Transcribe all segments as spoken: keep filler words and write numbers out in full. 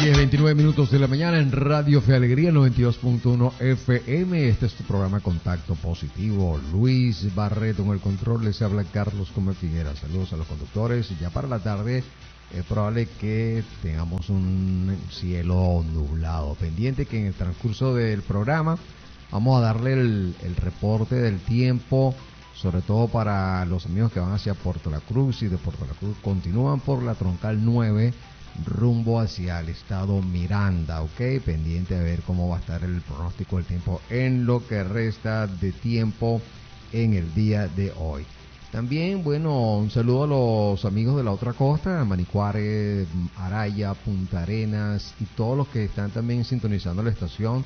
diez, veintinueve minutos de la mañana en Radio Fe Alegría noventa y dos punto uno F M. Este es tu programa Contacto Positivo. Luis Barreto en el control, les habla Carlos Come Figuera. Saludos a los conductores. Ya para la tarde es probable que tengamos un cielo nublado. Pendiente que en el transcurso del programa vamos a darle el, el reporte del tiempo, sobre todo para los amigos que van hacia Puerto La Cruz y de Puerto La Cruz continúan por la Troncal nueve rumbo hacia el estado Miranda, ok, pendiente de ver cómo va a estar el pronóstico del tiempo en lo que resta de tiempo en el día de hoy. También, bueno, un saludo a los amigos de la otra costa, Manicuare, Araya, Punta Arenas y todos los que están también sintonizando la estación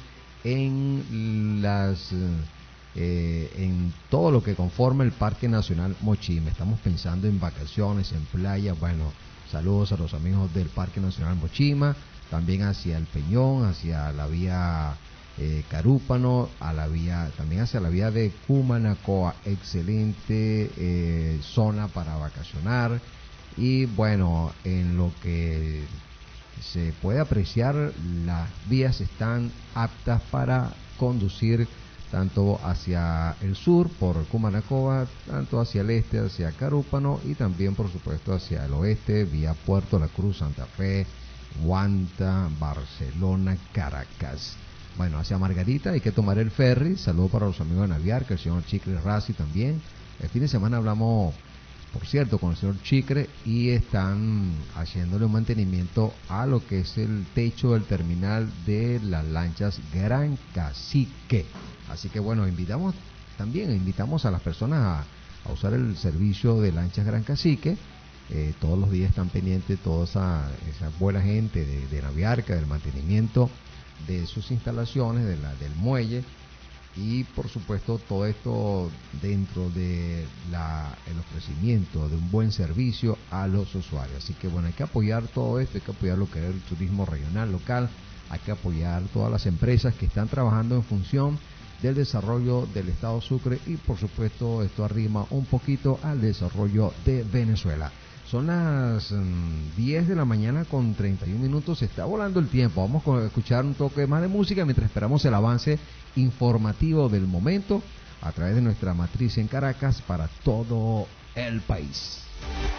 en las eh, en todo lo que conforma el Parque Nacional Mochima. Estamos pensando en vacaciones, en playa. Bueno, saludos a los amigos del Parque Nacional Mochima, también hacia el Peñón, hacia la vía eh, Carúpano, a la vía, también hacia la vía de Cumanacoa. Excelente eh, zona para vacacionar. Y bueno, en lo que se puede apreciar, las vías están aptas para conducir tanto hacia el sur por Cumanacoa, tanto hacia el este, hacia Carúpano, y también por supuesto hacia el oeste, vía Puerto La Cruz, Santa Fe, Guanta, Barcelona, Caracas. Bueno, hacia Margarita hay que tomar el ferry. Saludo para los amigos de Naviarca, el señor Chicre Razi también. El fin de semana hablamos, por cierto, con el señor Chicre y están haciéndole un mantenimiento a lo que es el techo del terminal de las lanchas Gran Cacique. Así que bueno, invitamos también, invitamos a las personas a, a usar el servicio de lanchas Gran Cacique. Eh, todos los días están pendientes toda esa, esa buena gente de, de Naviarca, del mantenimiento de sus instalaciones, de la, del muelle. Y por supuesto todo esto dentro de la, el ofrecimiento de un buen servicio a los usuarios. Así que bueno, hay que apoyar todo esto, hay que apoyar lo que es el turismo regional, local, hay que apoyar todas las empresas que están trabajando en función del desarrollo del estado Sucre, y por supuesto esto arrima un poquito al desarrollo de Venezuela. Son las mm, diez de la mañana con treinta y un minutos, se está volando el tiempo. Vamos a escuchar un toque más de música mientras esperamos el avance informativo del momento a través de nuestra matriz en Caracas para todo el país.